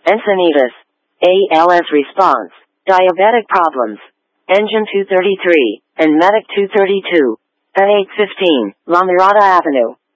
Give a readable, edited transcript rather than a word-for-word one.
Encinitas. ALS response. Diabetic problems. Engine 233, and Medic 232. At 815, La Mirada Avenue.